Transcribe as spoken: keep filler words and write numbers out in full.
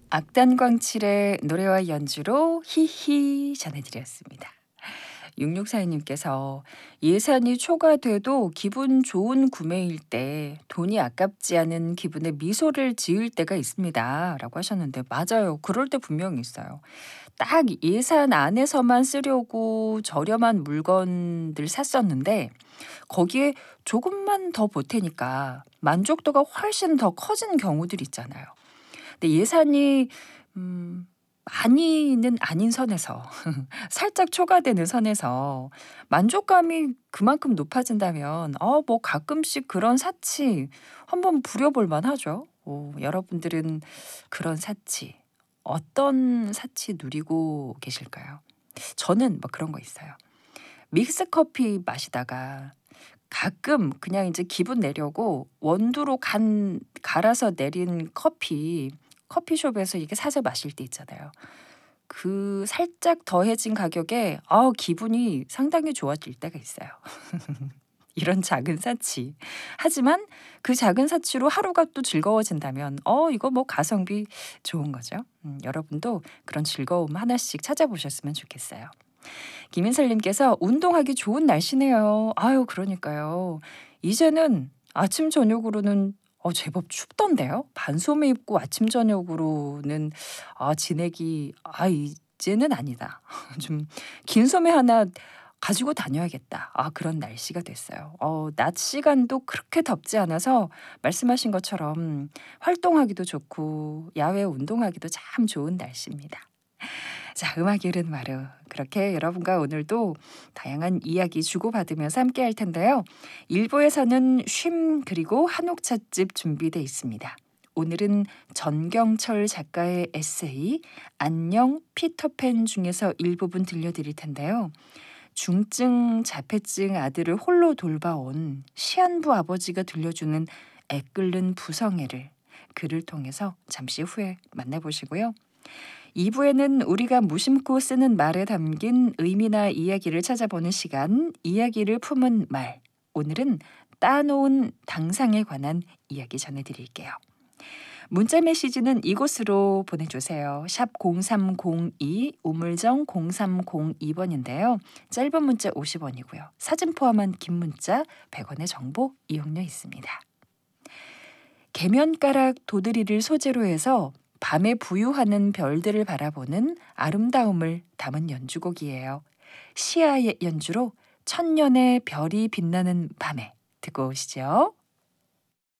악단광칠의 노래와 연주로 히히 전해드렸습니다. 육육사이 님께서 예산이 초과돼도 기분 좋은 구매일 때 돈이 아깝지 않은 기분에 미소를 지을 때가 있습니다. 라고 하셨는데 맞아요. 그럴 때 분명히 있어요. 딱 예산 안에서만 쓰려고 저렴한 물건들 샀었는데 거기에 조금만 더 보태니까 만족도가 훨씬 더 커지는 경우들 있잖아요. 근데 예산이 음 많이는 아닌 선에서 살짝 초과되는 선에서 만족감이 그만큼 높아진다면 어 뭐 가끔씩 그런 사치 한번 부려볼 만하죠. 오, 여러분들은 그런 사치 어떤 사치 누리고 계실까요? 저는 뭐 그런 거 있어요. 믹스 커피 마시다가 가끔 그냥 이제 기분 내려고 원두로 간 갈아서 내린 커피 커피숍에서 이렇게 사서 마실 때 있잖아요. 그 살짝 더해진 가격에 아 기분이 상당히 좋아질 때가 있어요. 이런 작은 사치. 하지만 그 작은 사치로 하루가 또 즐거워진다면 어 이거 뭐 가성비 좋은 거죠. 음, 여러분도 그런 즐거움 하나씩 찾아보셨으면 좋겠어요. 김인설님께서 운동하기 좋은 날씨네요. 아유, 그러니까요. 이제는 아침 저녁으로는 어, 제법 춥던데요. 반소매 입고 아침 저녁으로는 아, 지내기 아 이제는 아니다. 좀 긴 소매 하나 가지고 다녀야겠다. 아, 그런 날씨가 됐어요. 어, 낮 시간도 그렇게 덥지 않아서 말씀하신 것처럼 활동하기도 좋고 야외 운동하기도 참 좋은 날씨입니다. 자, 음악이 흐르는 마루. 그렇게 여러분과 오늘도 다양한 이야기 주고받으면서 함께 할 텐데요. 일 부에서는 쉼 그리고 한옥 찻집 준비되어 있습니다. 오늘은 전경철 작가의 에세이 안녕 피터팬 중에서 일부분 들려드릴 텐데요. 중증 자폐증 아들을 홀로 돌봐온 시한부 아버지가 들려주는 애끓는 부성애를 글을 통해서 잠시 후에 만나보시고요. 이 부에는 우리가 무심코 쓰는 말에 담긴 의미나 이야기를 찾아보는 시간, 이야기를 품은 말. 오늘은 따놓은 당상에 관한 이야기 전해드릴게요. 문자 메시지는 이곳으로 보내주세요. 샵 공삼공이 우물정 공삼공이 번인데요. 짧은 문자 오십 원이고요. 사진 포함한 긴 문자 백 원의 정보 이용료 있습니다. 계면가락 도드리를 소재로 해서 밤에 부유하는 별들을 바라보는 아름다움을 담은 연주곡이에요. 시아의 연주로 천년의 별이 빛나는 밤에 듣고 오시죠.